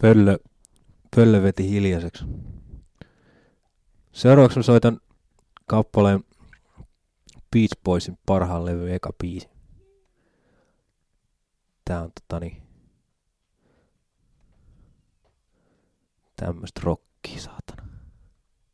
Pöllö veti hiljaiseksi. Seuraavaksi mä soitan kappaleen Beach Boysin parhaan levy eka biisi. Tää on tämmöstä rockia,